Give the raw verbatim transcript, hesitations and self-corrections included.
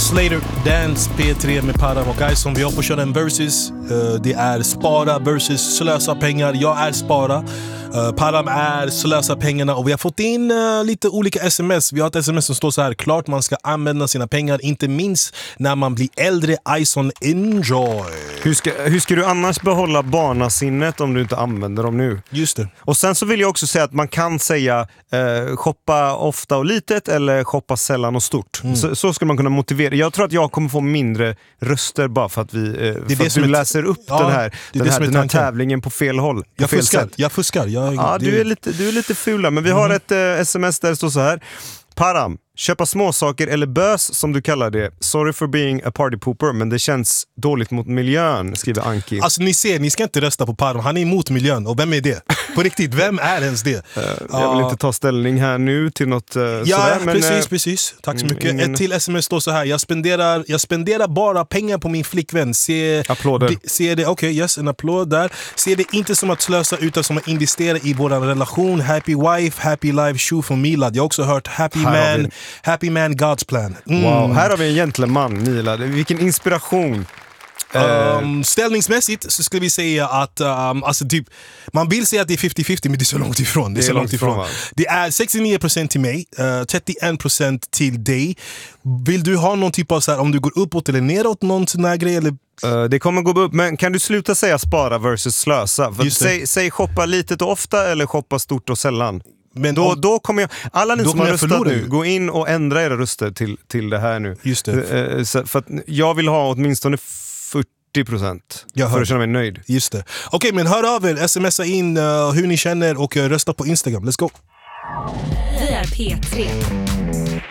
Slater, Dance, P tre med Param och Ison. Vi har på att köra en versus. Uh, det är spara versus slösa pengar. Jag är spara. Uh, Param är slösa pengarna och vi har fått in uh, lite olika sms. Vi har ett sms som står så här: klart man ska använda sina pengar, inte minst när man blir äldre. Ison, enjoy. Hur ska, hur ska du annars behålla barnasinnet om du inte använder dem nu? Just det. Och sen så vill jag också säga att man kan säga eh, shoppa ofta och litet eller shoppa sällan och stort. Mm. Så, så ska man kunna motivera. Jag tror att jag kommer få mindre röster bara för att, vi, eh, för det att du läser upp ja, den här, den här, den här tävlingen på fel håll. På jag, fel fuskar, sätt. jag fuskar. Jag, ja, det... du, är lite, du är lite fula. Men vi har mm. ett eh, sms där det står så här: Param, köpa småsaker eller bös som du kallar det. Sorry for being a party pooper, men det känns dåligt mot miljön, skriver Anki. Alltså ni ser, ni ska inte rösta på Param. Han är emot miljön. Och vem är det? På riktigt, vem är ens det? Uh, jag vill uh. inte ta ställning här nu till något uh, ja, sådär. Men, precis, uh, precis. Tack så mycket. Ingen... Ett till sms står så här: jag spenderar, jag spenderar bara pengar på min flickvän. Se, Applåder. De, se det, okej, okay, yes, en applåd där. Se det inte som att slösa utan som att investera i vår relation. Happy wife, happy life, shoe for Milad. Jag har också hört happy här man, happy man, God's plan. Mm. Wow, här har vi en gentleman, Milad. Vilken inspiration. Um, ställningsmässigt så skulle vi säga att um, alltså typ, man vill säga att det är fifty fifty, men det är så långt ifrån. Det är, det är så långt ifrån, ifrån. Det är sextionio procent till mig, uh, trettioen procent till dig. Vill du ha någon typ av så här, om du går uppåt eller neråt, någon sån här grej eller? Uh, det kommer gå upp, men kan du sluta säga spara versus slösa? För säg, säg shoppa litet och ofta eller shoppa stort och sällan. Men då, då kommer jag, alla ni som har röstat nu, gå in och ändra era röster till, till det här nu. Just det. Uh, så, för att jag vill ha åtminstone fyrtio procent för att känna mig nöjd. Just det. Okej, okay, men hör av er, smsa in uh, hur ni känner och uh, rösta på Instagram. Let's go. Vi är P tre.